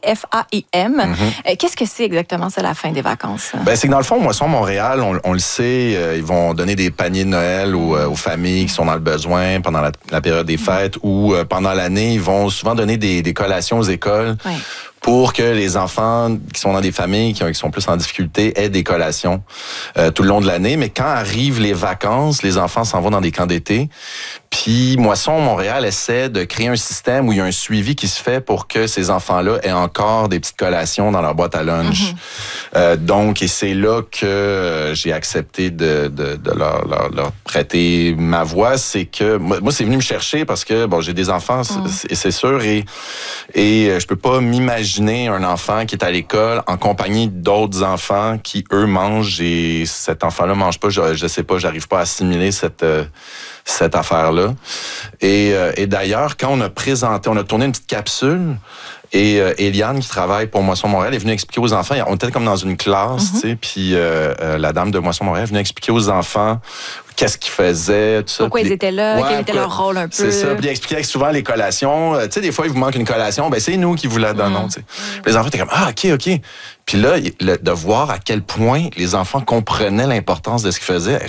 FAIM. Qu'est-ce que c'est exactement, ça, la fin des vacances? Ben, c'est que dans le fond, Moisson Montréal, on le sait, ils vont donner des paniers de Noël aux familles qui sont dans le besoin pendant la période des fêtes ou pendant l'année, ils vont souvent donner des collations aux écoles. Oui. Pour que les enfants qui sont dans des familles qui sont plus en difficulté aient des collations tout le long de l'année. Mais quand arrivent les vacances, les enfants s'en vont dans des camps d'été. Puis Moisson Montréal essaie de créer un système où il y a un suivi qui se fait pour que ces enfants-là aient encore des petites collations dans leur boîte à lunch. Donc, et c'est là que j'ai accepté de leur prêter ma voix. C'est que moi, c'est venu me chercher parce que bon, j'ai des enfants, c'est sûr, et je peux pas m'imaginer un enfant qui est à l'école en compagnie d'autres enfants qui, eux, mangent et cet enfant-là mange pas. Je sais pas, j'arrive pas à assimiler cette affaire-là. Et d'ailleurs, quand on a tourné une petite capsule, et Eliane, qui travaille pour Moisson Montréal, est venue expliquer aux enfants, on était comme dans une classe, tu sais, puis la dame de Moisson Montréal est venue expliquer aux enfants qu'est-ce qu'ils faisaient, tout ça. Pourquoi ils étaient là, quel était leur rôle un peu. C'est ça, puis il expliquait souvent les collations. Tu sais, des fois, il vous manque une collation, ben c'est nous qui vous la donnons, tu sais. Les enfants étaient comme, OK. Puis là, de voir à quel point les enfants comprenaient l'importance de ce qu'ils faisaient,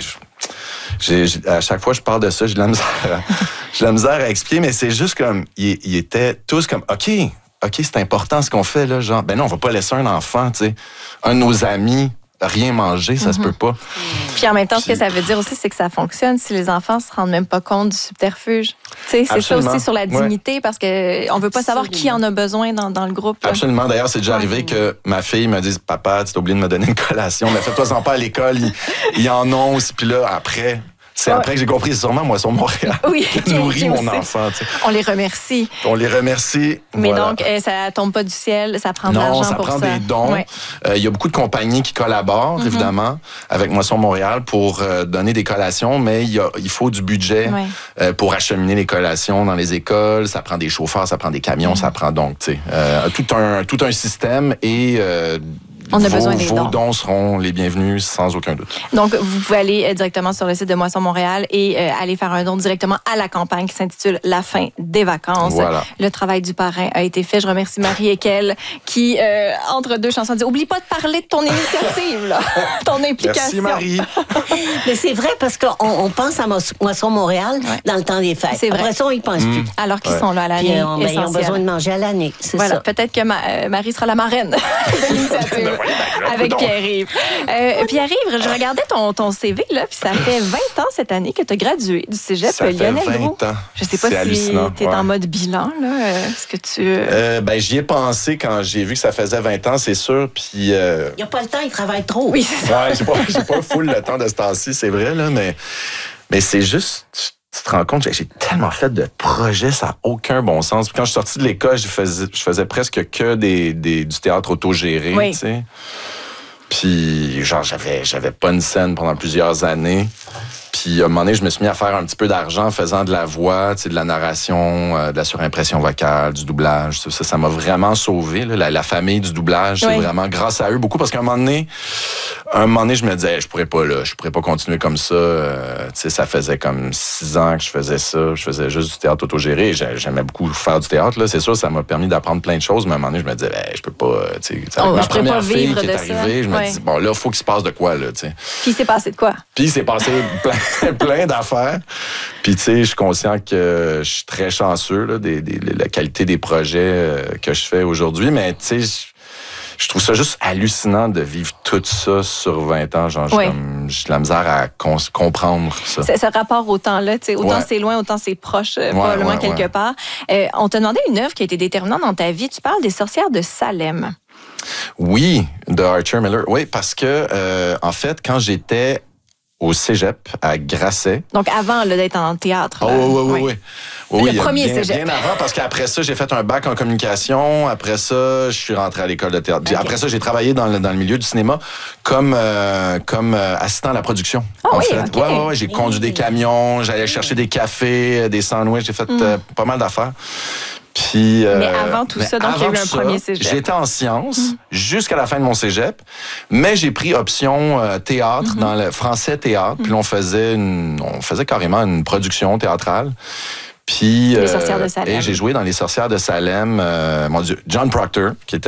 à chaque fois que je parle de ça, j'ai de la misère à expliquer, mais c'est juste comme, ils étaient tous comme, OK, c'est important ce qu'on fait, là, genre, ben non, on va pas laisser un enfant, tu sais, un de nos amis, rien manger, ça se peut pas. Puis en même temps, ce que ça veut dire aussi, c'est que ça fonctionne si les enfants se rendent même pas compte du subterfuge. Tu sais, c'est ça aussi sur la dignité, parce que on veut pas savoir qui en a besoin dans le groupe. Absolument. D'ailleurs, c'est déjà arrivé que ma fille me dise, papa, tu t'as oublié de me donner une collation, mais fais-toi-en pas à l'école, ils en ont aussi. Puis là, après... C'est après que j'ai compris, c'est sûrement Moisson Montréal qui nourrit mon enfant. Tu sais. On les remercie. Mais voilà. Donc, ça tombe pas du ciel, ça prend de l'argent pour ça. Non, ça prend des dons. Il y a beaucoup de compagnies qui collaborent, évidemment, avec Moisson Montréal pour donner des collations, mais il faut du budget pour acheminer les collations dans les écoles. Ça prend des chauffeurs, ça prend des camions, ça prend donc, tu sais, tout un système et... on a besoin des dons. Vos dons seront les bienvenus sans aucun doute. Donc, vous pouvez aller directement sur le site de Moisson Montréal et aller faire un don directement à la campagne qui s'intitule « La fin des vacances ». Voilà. Le travail du parrain a été fait. Je remercie Marie Ekel qui, entre deux chansons, dit « Oublie pas de parler de ton initiative, là, ton implication. » Merci, Marie. Mais c'est vrai parce qu'on pense à Moisson Montréal dans le temps des fêtes. C'est vrai. Après ça, on y pense plus. Alors qu'ils sont là à l'année. Ils ont besoin de manger à l'année. C'est voilà. ça. Peut-être que Marie sera la marraine de l'initiative. Avec Pierre-Yves. Pierre-Yves, je regardais ton CV, là, puis ça fait 20 ans cette année que tu as gradué du cégep Lionel Groulx. Ça fait 20 ans. Je sais pas si tu es en mode bilan, là. Est-ce que tu... j'y ai pensé quand j'ai vu que ça faisait 20 ans, c'est sûr, puis... Il n'y a pas le temps, il travaille trop. Oui, c'est ça. Ouais, j'ai pas full le temps de ce temps-ci, c'est vrai, là, mais c'est juste... Tu te rends compte, j'ai tellement fait de projets, ça n'a aucun bon sens. Puis quand je suis sorti de l'école, je faisais presque que du théâtre autogéré, tu sais. Puis, genre, j'avais pas une scène pendant plusieurs années. Puis, à un moment donné, je me suis mis à faire un petit peu d'argent en faisant de la voix, tu sais, de la narration, de la surimpression vocale, du doublage. Ça m'a vraiment sauvé, là. La famille du doublage, c'est vraiment grâce à eux beaucoup. Parce qu'à un moment donné, je me disais, je pourrais pas continuer comme ça. Tu sais, ça faisait comme 6 ans que je faisais ça. Je faisais juste du théâtre autogéré. J'aimais beaucoup faire du théâtre, là. C'est sûr, ça m'a permis d'apprendre plein de choses. Mais à un moment donné, je me disais, je peux pas, tu sais, avec ma première fille qui est arrivée, je me dis, bon, là, il faut qu'il se passe de quoi, là, tu sais. Puis il s'est passé de quoi? Puis il s'est passé plein d'affaires. Puis, tu sais, je suis conscient que je suis très chanceux, là, la qualité des projets que je fais aujourd'hui. Mais, tu sais, je trouve ça juste hallucinant de vivre tout ça sur 20 ans. Genre, j'ai de la misère à comprendre ça. Ce rapport au temps-là, tu sais, autant c'est loin, autant c'est proche, probablement quelque part. On t'a demandé une œuvre qui a été déterminante dans ta vie. Tu parles des Sorcières de Salem. Oui, de Archer Miller. Oui, parce que, en fait, quand j'étais au cégep, à Grasset. Donc, avant d'être en théâtre. Oui. Le premier cégep. Bien avant, parce qu'après ça, j'ai fait un bac en communication. Après ça, je suis rentré à l'école de théâtre. Okay. Après ça, j'ai travaillé dans le milieu du cinéma comme assistant à la production. Ouais, j'ai conduit des camions, j'allais chercher des cafés, des sandwichs, j'ai fait pas mal d'affaires. Puis, mais avant tout ça, donc il y a eu un premier cégep. J'étais en sciences jusqu'à la fin de mon cégep, mais j'ai pris option théâtre dans le français théâtre. Puis là, on faisait carrément une production théâtrale. Puis, Les Sorcières de Salem. Et j'ai joué dans Les Sorcières de Salem. Mon Dieu, John Proctor, qui était